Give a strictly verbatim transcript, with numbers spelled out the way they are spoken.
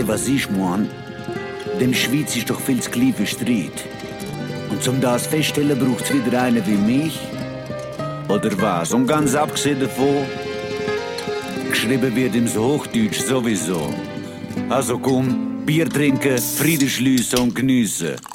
verstehen, was ich mein? Dem Schweiz ist doch viel zu klein für Streit. Und zum das feststellen braucht's wieder einen wie mich? Oder was? Und ganz abgesehen davon, geschrieben wird im Hochdeutsch sowieso. Also komm, Bier trinken, Frieden schliessen und geniessen.